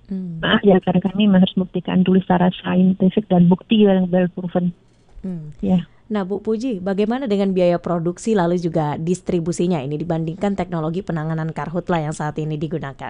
Maaf ya, karena kami harus membuktikan dulu secara saintifik dan bukti yang well proven. Ya. Nah, Bu Puji, bagaimana dengan biaya produksi lalu juga distribusinya ini dibandingkan teknologi penanganan karhutla yang saat ini digunakan?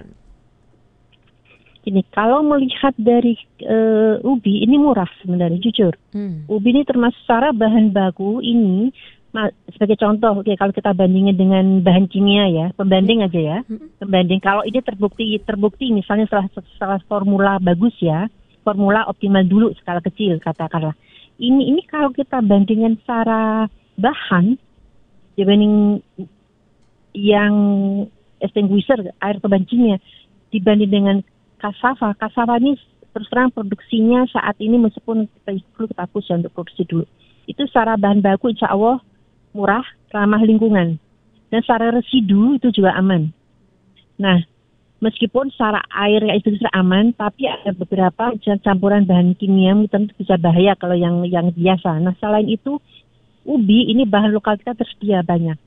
Ini kalau melihat dari ubi ini murah sebenarnya, jujur. Ubi ini termasuk secara bahan baku ini sebagai contoh, kalau kita bandingin dengan bahan kimia ya, pembanding aja ya, pembanding. Kalau ini terbukti misalnya setelah formula bagus ya, formula optimal dulu skala kecil katakanlah. Ini kalau kita bandingkan secara bahan dibanding yang extinguisher air peban kimia dibanding dengan kasava ini terus terang produksinya saat ini meskipun kita hapus ya untuk produksi dulu. Itu secara bahan baku insya Allah murah, ramah lingkungan. Dan secara residu itu juga aman. Nah, meskipun secara air itu aman, tapi ada beberapa campuran bahan kimia tentu bisa bahaya kalau yang biasa. Nah, selain itu, ubi ini bahan lokal kita tersedia banyak.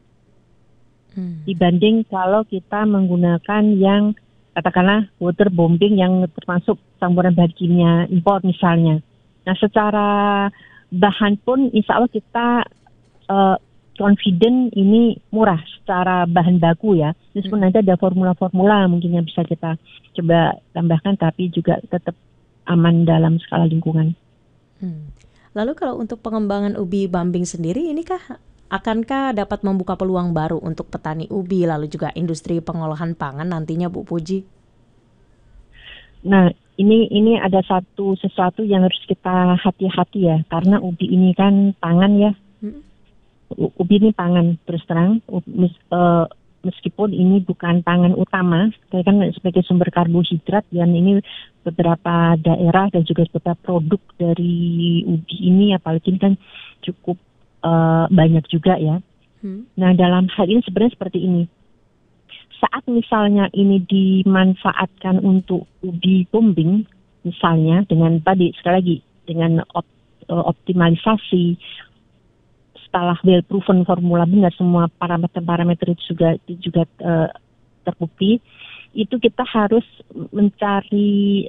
Dibanding kalau kita menggunakan yang katakanlah waterbombing yang termasuk campuran bahan kimia impor misalnya. Nah, secara bahan pun insya Allah kita confident ini murah secara bahan baku ya. Meskipun nanti ada formula-formula mungkin yang bisa kita coba tambahkan, tapi juga tetap aman dalam skala lingkungan. Lalu kalau untuk pengembangan ubi Bambing sendiri, akankah dapat membuka peluang baru untuk petani ubi lalu juga industri pengolahan pangan nantinya, Bu Puji? Nah, ini ada sesuatu yang harus kita hati-hati ya, karena ubi ini kan pangan ya. Ubi ini pangan terus terang, meskipun ini bukan pangan utama, kan sebagai sumber karbohidrat, dan ini beberapa daerah dan juga beberapa produk dari ubi ini apalagi ini kan cukup banyak juga ya. Nah, dalam hal ini sebenarnya seperti ini. Saat misalnya ini dimanfaatkan untuk ubi bombing, misalnya dengan tadi sekali lagi dengan optimalisasi setelah well proven formula benar, semua parameter itu juga terbukti, itu kita harus mencari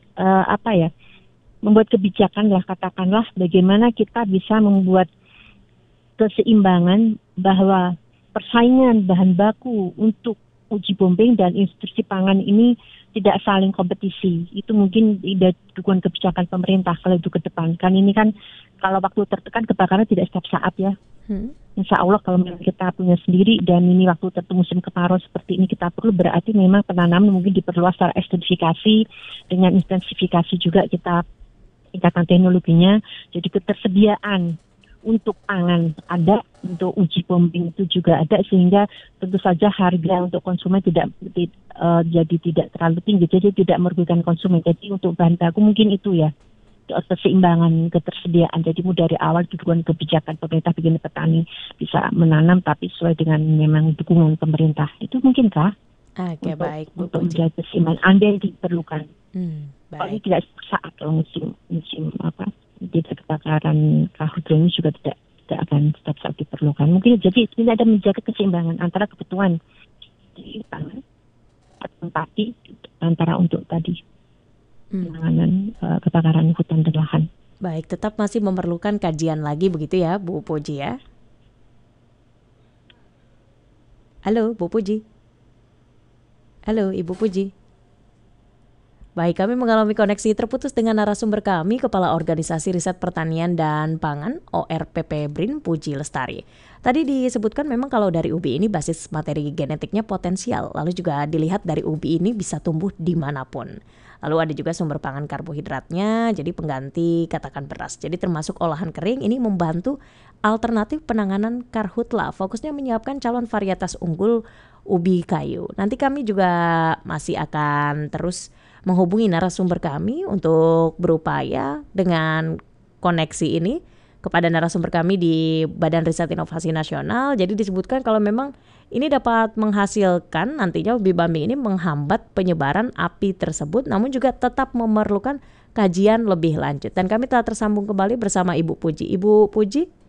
membuat kebijakan lah, katakanlah bagaimana kita bisa membuat keseimbangan bahwa persaingan bahan baku untuk uji bombing dan industri pangan ini tidak saling kompetisi. Itu mungkin tidak dukungan kebijakan pemerintah kalau itu ke depan. Kan ini kan kalau waktu tertekan kebakaran tidak setiap saat ya. Insya Allah kalau memang kita punya sendiri dan ini waktu musim kemarau seperti ini kita perlu, berarti memang penanaman mungkin diperluas secara ekstensifikasi, dengan intensifikasi juga kita tingkatan teknologinya. Jadi ketersediaan untuk pangan ada, untuk uji bombing itu juga ada, sehingga tentu saja harga untuk konsumen jadi tidak terlalu tinggi, jadi tidak merugikan konsumen. Jadi untuk bahan baku mungkin itu ya, keseimbangan ketersediaan. Jadi dari awal dukungan kebijakan pemerintah bikin petani bisa menanam tapi sesuai dengan memang dukungan pemerintah. Itu mungkinkah? Oke, baik Bu untuk Puji. menjaga keseimbangan andai diperlukan. Baik. Ini tidak saat kalau musim tidak kebakaran karhutla ini juga tidak akan setiap saat diperlukan. Mungkin jadi ini ada menjaga keseimbangan antara kebutuhan di pangan atau empati antara untuk tadi penanganan kebakaran hutan dan lahan. Baik, tetap masih memerlukan kajian lagi begitu ya, Bu Puji ya. Halo, Bu Puji. Halo, Ibu Puji. Baik, kami mengalami koneksi terputus dengan narasumber kami, Kepala Organisasi Riset Pertanian dan Pangan ORPP BRIN, Puji Lestari. Tadi disebutkan memang kalau dari ubi ini basis materi genetiknya potensial, lalu juga dilihat dari ubi ini bisa tumbuh dimanapun. Lalu ada juga sumber pangan karbohidratnya, jadi pengganti katakan beras. Jadi termasuk olahan kering ini membantu alternatif penanganan karhutla. Fokusnya menyiapkan calon varietas unggul ubi kayu. Nanti kami juga masih akan terus menghubungi narasumber kami untuk berupaya dengan koneksi ini kepada narasumber kami di Badan Riset Inovasi Nasional. Jadi disebutkan kalau memang ini dapat menghasilkan nantinya ubi Bambing ini menghambat penyebaran api tersebut, namun juga tetap memerlukan kajian lebih lanjut. Dan kami telah tersambung kembali bersama Ibu Puji. Ibu Puji,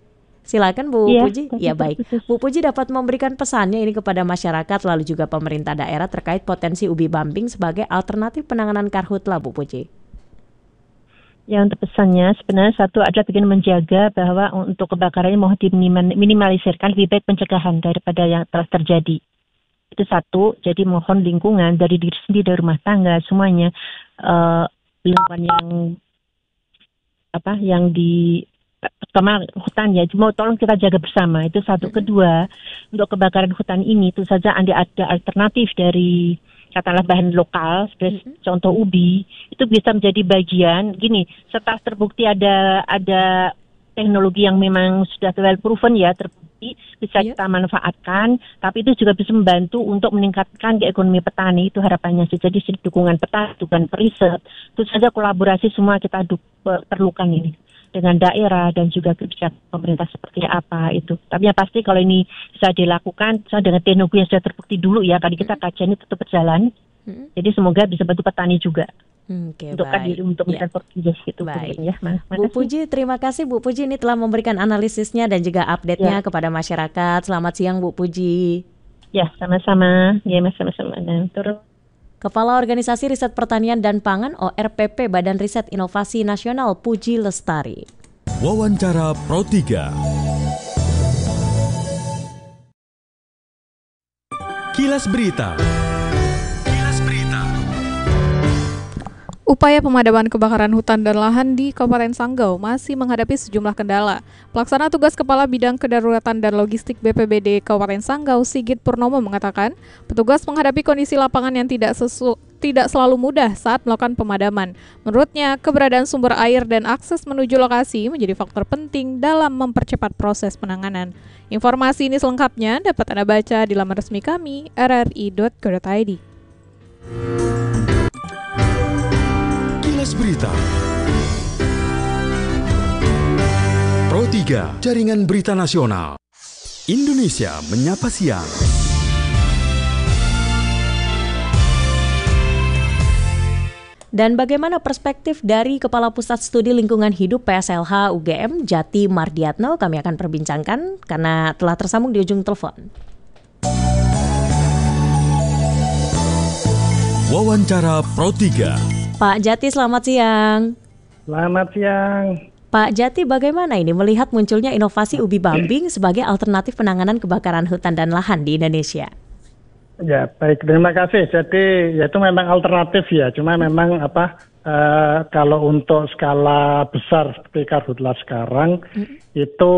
Silakan Bu Iya, Puji. Ya baik. Bu Puji dapat memberikan pesannya ini kepada masyarakat lalu juga pemerintah daerah terkait potensi ubi bumping sebagai alternatif penanganan karhutla, Bu Puji. Ya, untuk pesannya sebenarnya satu adalah ingin menjaga bahwa untuk kebakaran ini mau diminimalisirkan, lebih baik pencegahan daripada yang telah terjadi. Itu satu. Jadi mohon lingkungan dari diri sendiri, dari rumah tangga semuanya, lingkungan yang di pertama hutan ya, cuma tolong kita jaga bersama, itu satu. Kedua, untuk kebakaran hutan ini itu saja ada alternatif dari katakanlah bahan lokal, seperti contoh ubi, itu bisa menjadi bagian gini. Setelah terbukti ada teknologi yang memang sudah well proven ya, terbukti bisa kita manfaatkan, tapi itu juga bisa membantu untuk meningkatkan ekonomi petani, itu harapannya sih. Jadi dukungan petani, dukungan periset, itu saja kolaborasi semua kita perlukan ini dengan daerah dan juga kebijakan pemerintah seperti apa itu. Tapi yang pasti kalau ini bisa dilakukan dengan teknologi yang sudah terbukti dulu ya, kali kita kajian ini tetap berjalan. Jadi semoga bisa bantu petani juga. Untuk melakukan portugis itu. Ya. Bu Puji, terima kasih Bu Puji ini telah memberikan analisisnya dan juga update-nya kepada masyarakat. Selamat siang Bu Puji. Ya, sama-sama. Ya, sama-sama. Dan turun. Kepala Organisasi Riset Pertanian dan Pangan ORPP Badan Riset Inovasi Nasional Puji Lestari. Wawancara Pro 3. Kilas Berita. Upaya pemadaman kebakaran hutan dan lahan di Kabupaten Sanggau masih menghadapi sejumlah kendala. Pelaksana tugas Kepala Bidang Kedaruratan dan Logistik BPBD Kabupaten Sanggau, Sigit Purnomo mengatakan, petugas menghadapi kondisi lapangan yang tidak selalu mudah saat melakukan pemadaman. Menurutnya, keberadaan sumber air dan akses menuju lokasi menjadi faktor penting dalam mempercepat proses penanganan. Informasi ini selengkapnya dapat Anda baca di laman resmi kami, rri.co.id. Berita Pro 3, Jaringan Berita Nasional Indonesia Menyapa Siang. Dan bagaimana perspektif dari Kepala Pusat Studi Lingkungan Hidup PSLH UGM Jati Mardiatno, kami akan perbincangkan karena telah tersambung di ujung telepon. Wawancara Pro 3. Pak Jati, selamat siang. Selamat siang. Pak Jati, bagaimana ini melihat munculnya inovasi ubi bumping sebagai alternatif penanganan kebakaran hutan dan lahan di Indonesia? Ya, baik, terima kasih. Jadi, ya itu memang alternatif ya. Cuma memang kalau untuk skala besar seperti karhutla sekarang itu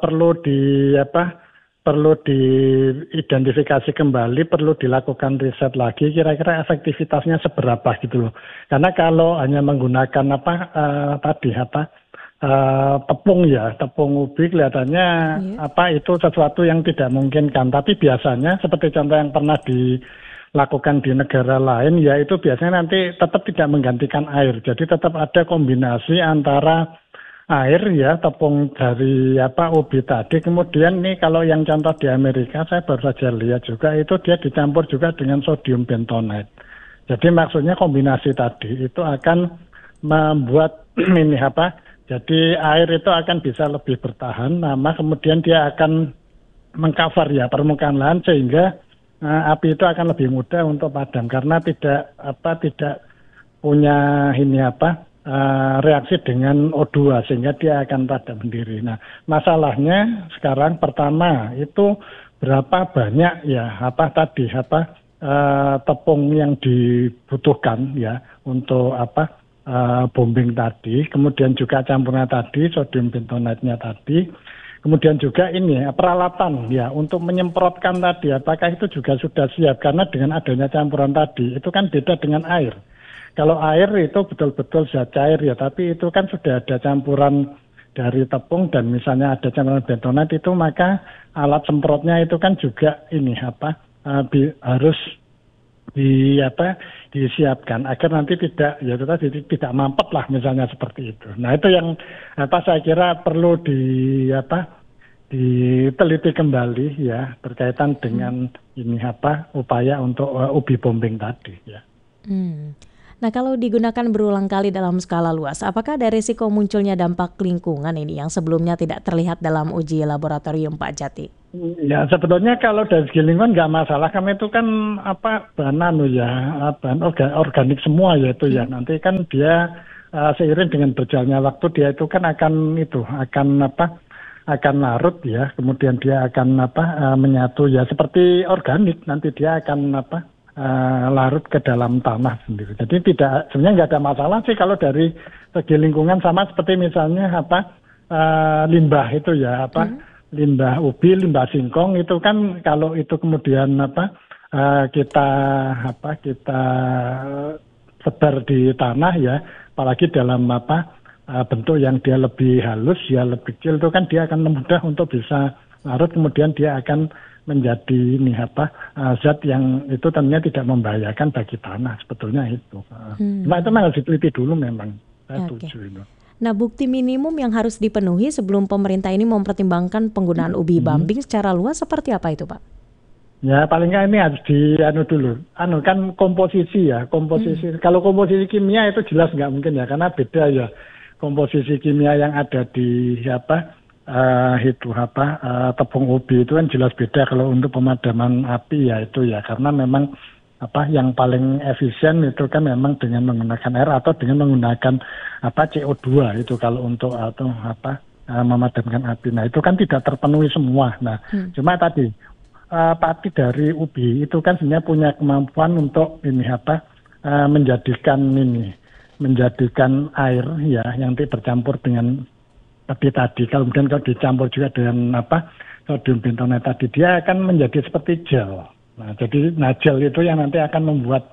perlu diidentifikasi kembali, perlu dilakukan riset lagi, kira-kira efektivitasnya seberapa gitu loh. Karena kalau hanya menggunakan tepung ubi kelihatannya itu sesuatu yang tidak memungkinkan. Tapi biasanya seperti contoh yang pernah dilakukan di negara lain, ya itu biasanya nanti tetap tidak menggantikan air. Jadi tetap ada kombinasi antara air ya, tepung dari ubi tadi. Kemudian nih kalau yang contoh di Amerika saya baru saja lihat juga itu dia dicampur juga dengan sodium bentonite. Jadi maksudnya kombinasi tadi itu akan membuat jadi air itu akan bisa lebih bertahan lama, kemudian dia akan mengcover ya permukaan lahan sehingga api itu akan lebih mudah untuk padam karena tidak punya reaksi dengan O2 sehingga dia akan padam sendiri. Nah, masalahnya sekarang pertama itu berapa banyak ya tepung yang dibutuhkan ya untuk bombing tadi, kemudian juga campuran tadi sodium bentonite-nya tadi. Kemudian juga ini peralatan ya untuk menyemprotkan tadi apakah itu juga sudah siap karena dengan adanya campuran tadi itu kan beda dengan air. Kalau air itu betul-betul zat cair ya, tapi itu kan sudah ada campuran dari tepung dan misalnya ada campuran bentonite itu maka alat semprotnya itu kan juga harus disiapkan agar nanti tidak mampet lah misalnya seperti itu. Nah itu yang saya kira perlu diteliti kembali ya berkaitan dengan upaya untuk ubi bombing tadi ya. Nah, kalau digunakan berulang kali dalam skala luas, apakah ada risiko munculnya dampak lingkungan ini yang sebelumnya tidak terlihat dalam uji laboratorium, Pak Jati? Ya, sebetulnya kalau dari segi lingkungan nggak masalah, kami itu kan bahan organik semua ya itu ya. Nanti kan dia seiring dengan berjalannya waktu dia itu kan akan larut ya, kemudian dia akan menyatu ya seperti organik, nanti dia akan larut ke dalam tanah sendiri. Jadi sebenarnya nggak ada masalah sih kalau dari segi lingkungan, sama seperti misalnya limbah itu ya limbah ubi, limbah singkong itu kan kalau itu kemudian kita sebar di tanah ya, apalagi dalam bentuk yang dia lebih halus ya, lebih kecil, itu kan dia akan mudah untuk bisa larut, kemudian dia akan menjadi zat yang itu tentunya tidak membahayakan bagi tanah sebetulnya itu. Cuma itu harus diteliti dulu memang. Saya setuju itu. Nah, bukti minimum yang harus dipenuhi sebelum pemerintah ini mempertimbangkan penggunaan ubi bambing secara luas seperti apa itu, Pak? Ya paling nggak ini harus dulu. Kan komposisi ya, Kalau komposisi kimia itu jelas nggak mungkin ya, karena beda ya komposisi kimia yang ada di tepung ubi itu kan jelas beda kalau untuk pemadaman api ya itu ya, karena memang yang paling efisien itu kan memang dengan menggunakan air atau dengan menggunakan CO2 itu kalau untuk memadamkan api. Nah itu kan tidak terpenuhi semua. Nah cuma tadi pati dari ubi itu kan sebenarnya punya kemampuan untuk menjadikan air ya yang bercampur dengan tadi kemudian kalau dicampur juga dengan sodium bentonat tadi, dia akan menjadi seperti gel. Nah, jadi gel itu yang nanti akan membuat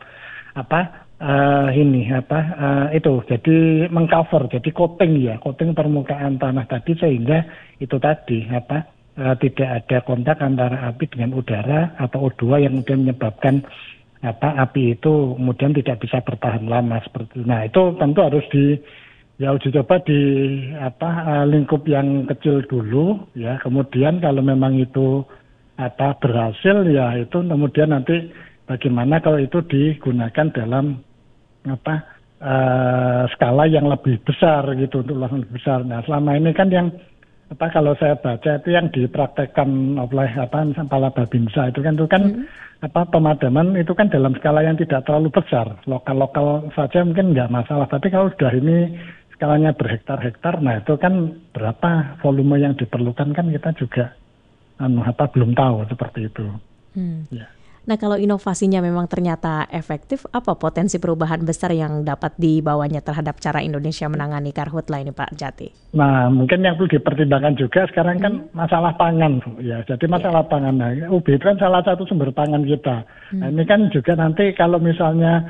itu jadi mengcover, jadi coating permukaan tanah tadi, sehingga itu tadi tidak ada kontak antara api dengan udara atau O2 yang kemudian menyebabkan api itu kemudian tidak bisa bertahan lama seperti itu. Nah, itu tentu harus uji coba di lingkup yang kecil dulu ya, kemudian kalau memang itu berhasil ya itu kemudian nanti bagaimana kalau itu digunakan dalam skala yang lebih besar gitu, untuk lebih besar. Nah selama ini kan yang kalau saya baca itu yang dipraktekkan oleh Kepala Babinsa itu kan pemadaman itu kan dalam skala yang tidak terlalu besar, lokal saja mungkin nggak masalah, tapi kalau sudah ini skalanya berhektar-hektar, nah itu kan berapa volume yang diperlukan kan kita juga belum tahu seperti itu. Ya. Nah kalau inovasinya memang ternyata efektif, apa potensi perubahan besar yang dapat dibawanya terhadap cara Indonesia menangani karhutla ini, Pak Jati? Nah mungkin yang perlu dipertimbangkan juga sekarang kan masalah pangan ya. Jadi masalah pangan, nah, ubi itu kan salah satu sumber pangan kita. Nah, ini kan juga nanti kalau misalnya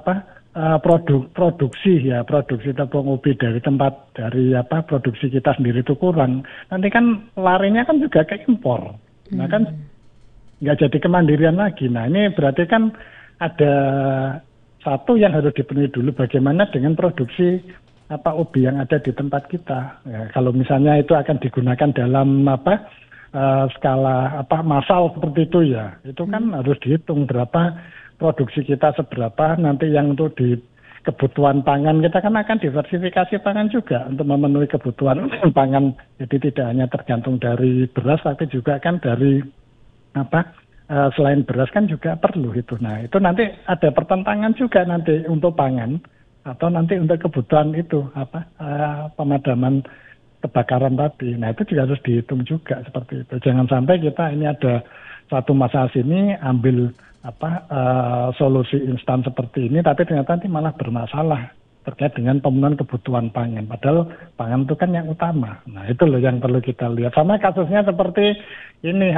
produksi tepung ubi dari produksi kita sendiri itu kurang, nanti kan larinya kan juga ke impor. Nah kan nggak jadi kemandirian lagi. Nah ini berarti kan ada satu yang harus dipenuhi dulu, bagaimana dengan produksi ubi yang ada di tempat kita. Ya, kalau misalnya itu akan digunakan dalam skala massal seperti itu ya, itu kan harus dihitung berapa produksi kita, seberapa nanti yang untuk di kebutuhan pangan kita kan akan diversifikasi pangan juga untuk memenuhi kebutuhan pangan. Jadi tidak hanya tergantung dari beras, tapi juga kan dari selain beras kan juga perlu itu. Nah itu nanti ada pertentangan juga nanti untuk pangan atau nanti untuk kebutuhan itu pemadaman kebakaran tadi. Nah itu juga harus dihitung juga seperti itu. Jangan sampai kita ini ada satu masalah sini ambil solusi instan seperti ini, tapi ternyata nanti malah bermasalah terkait dengan pemenuhan kebutuhan pangan. Padahal pangan itu kan yang utama. Nah itu loh yang perlu kita lihat. Sama kasusnya seperti ini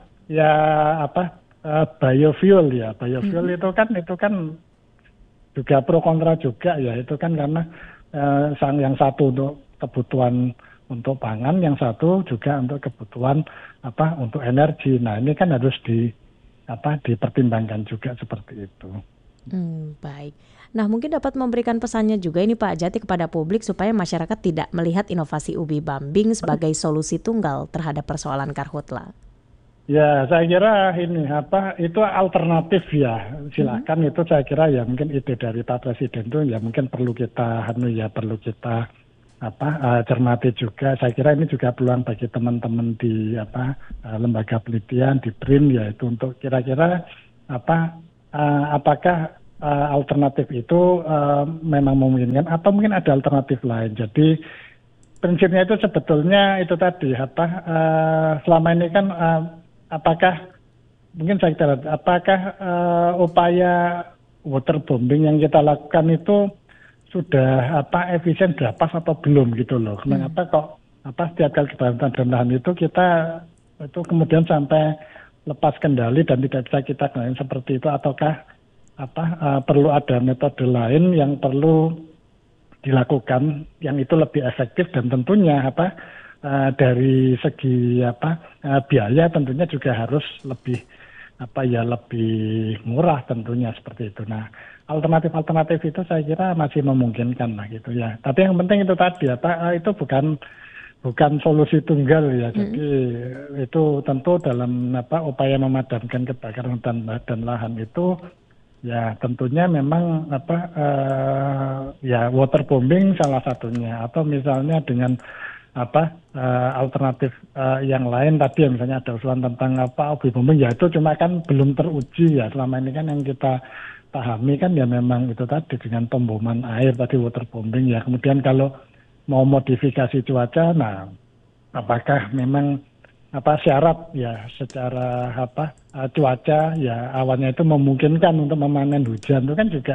biofuel ya. Biofuel itu kan juga pro kontra juga ya. Itu kan karena yang satu untuk kebutuhan untuk pangan, yang satu juga untuk kebutuhan untuk energi. Nah ini kan harus dipertimbangkan juga seperti itu. Baik. Nah mungkin dapat memberikan pesannya juga ini Pak Jati kepada publik supaya masyarakat tidak melihat inovasi ubi bambing sebagai solusi tunggal terhadap persoalan karhutla. Ya, saya kira ini itu alternatif ya. Silakan itu saya kira ya mungkin ide dari Pak Presiden itu ya mungkin perlu kita cermati juga. Saya kira ini juga peluang bagi teman-teman di lembaga penelitian di BRIN yaitu untuk kira-kira apakah alternatif itu memang memungkinkan atau mungkin ada alternatif lain. Jadi prinsipnya itu sebetulnya itu tadi selama ini kan apakah upaya waterbombing yang kita lakukan itu sudah efisien, sudah pas atau belum gitu loh. Kenapa kok setiap kali kebakaran dan lahan itu kita itu kemudian sampai lepas kendali dan tidak bisa kita kendalikan seperti itu, ataukah perlu ada metode lain yang perlu dilakukan yang itu lebih efektif dan tentunya dari segi biaya tentunya juga harus lebih lebih murah tentunya seperti itu. Nah, alternatif itu saya kira masih memungkinkan lah gitu ya. Tapi yang penting itu tadi itu bukan solusi tunggal ya. Jadi itu tentu dalam upaya memadamkan kebakaran dan lahan itu ya tentunya memang waterbombing salah satunya, atau misalnya dengan alternatif yang lain tadi ya, misalnya ada usulan tentang ubi bombing ya, itu cuma kan belum teruji ya. Selama ini kan yang kita pahami kan ya memang itu tadi dengan pemboman air tadi waterbombing ya. Kemudian kalau mau modifikasi cuaca, nah apakah memang syarat ya secara cuaca ya awannya itu memungkinkan untuk memanen hujan, itu kan juga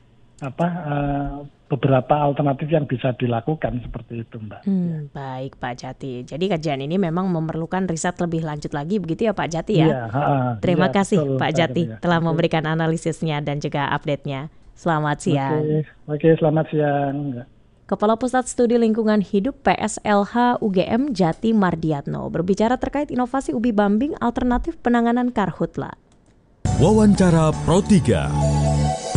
beberapa alternatif yang bisa dilakukan seperti itu, Mbak. Baik Pak Jati. Jadi kajian ini memang memerlukan riset lebih lanjut lagi begitu ya Pak Jati ya? Terima kasih betul, Pak Jati telah memberikan analisisnya dan juga update-nya. Selamat siang. Oke, selamat siang. Kepala Pusat Studi Lingkungan Hidup PSLH UGM Jati Mardiatno berbicara terkait inovasi ubi bambing alternatif penanganan karhutla. Wawancara Pro 3.